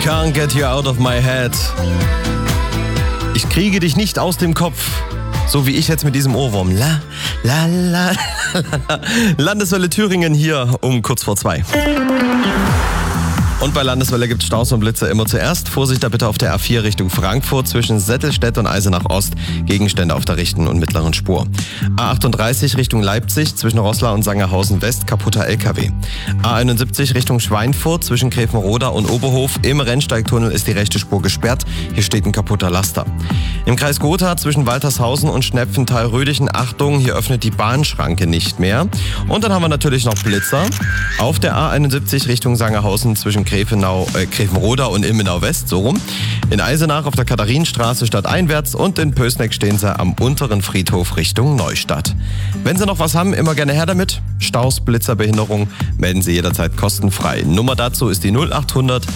Can't get you out of my head. Ich kriege dich nicht aus dem Kopf. So wie ich jetzt mit diesem Ohrwurm. La, la, la, la. Landeswelle Thüringen hier um kurz vor 2. Und bei Landeswelle gibt es Staus und Blitzer immer zuerst. Vorsicht da bitte auf der A4 Richtung Frankfurt zwischen Settelstedt und Eisenach Ost. Gegenstände auf der rechten und mittleren Spur. A38 Richtung Leipzig zwischen Roßla und Sangerhausen West kaputter LKW. A71 Richtung Schweinfurt zwischen Grevenroda und Oberhof. Im Rennsteigtunnel ist die rechte Spur gesperrt. Hier steht ein kaputter Laster. Im Kreis Gotha zwischen Waltershausen und Schnepfenthal-Rödichen. Achtung, hier öffnet die Bahnschranke nicht mehr. Und dann haben wir natürlich noch Blitzer. Auf der A71 Richtung Sangerhausen zwischen Grevenroda und Ilmenau West, so rum. In Eisenach auf der Katharinenstraße stadteinwärts und in Pößneck stehen sie am unteren Friedhof Richtung Neustadt. Wenn Sie noch was haben, immer gerne her damit. Staus, Blitzer, Behinderung, melden Sie jederzeit kostenfrei. Nummer dazu ist die 0800